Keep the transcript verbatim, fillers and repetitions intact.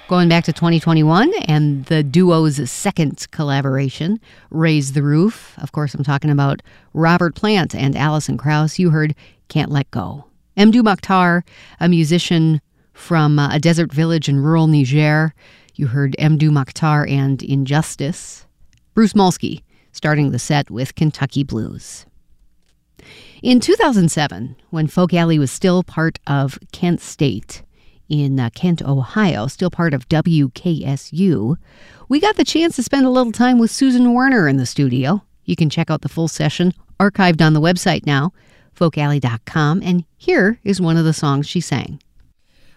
Going back to twenty twenty-one and the duo's second collaboration, Raise the Roof. Of course, I'm talking about Robert Plant and Alison Krauss. You heard Can't Let Go. Mdou Moctar, a musician from uh, a desert village in rural Niger. You heard Mdou Moctar and Injustice. Bruce Molsky starting the set with Kentucky Blues. In two thousand seven, when Folk Alley was still part of Kent State, in uh, Kent, Ohio, still part of W K S U, we got the chance to spend a little time with Susan Werner in the studio. You can check out the full session archived on the website now, folk alley dot com, and here is one of the songs she sang.